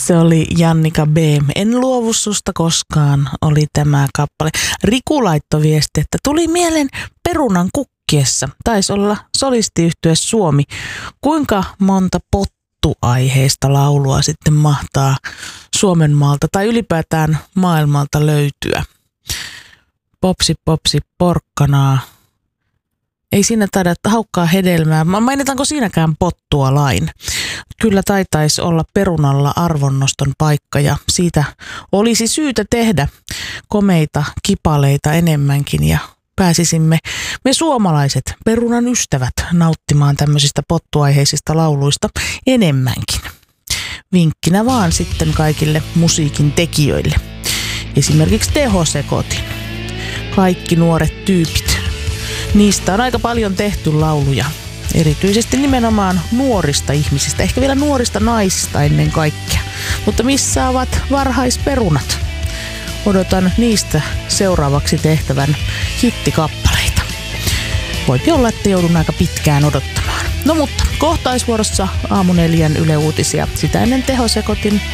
Se oli Jannika B. En luovu susta koskaan, oli tämä kappale. Riku laittoi viesti, että tuli mieleen perunan kukkiessa. Taisi olla solistiyhtye Suomi. Kuinka monta pottuaiheista laulua sitten mahtaa Suomen maalta tai ylipäätään maailmalta löytyä? Popsi, popsi, porkkanaa. Ei siinä taida haukkaa hedelmää. Mainitaanko siinäkään pottua lain? Kyllä taitaisi olla perunalla arvonnoston paikka ja siitä olisi syytä tehdä komeita kipaleita enemmänkin ja pääsisimme me suomalaiset perunan ystävät nauttimaan tämmöisistä pottuaiheisista lauluista enemmänkin. Vinkkinä vaan sitten kaikille musiikin tekijöille. Esimerkiksi tehosekotin. Kaikki nuoret tyypit. Niistä on aika paljon tehty lauluja, erityisesti nimenomaan nuorista ihmisistä, ehkä vielä nuorista naisista ennen kaikkea. Mutta missä ovat varhaisperunat? Odotan niistä seuraavaksi tehtävän hittikappaleita. Voipi olla, että joudun aika pitkään odottamaan. No mutta kohtaisvuorossa aamu 4 Yle Uutisia, sitä ennen tehosekotin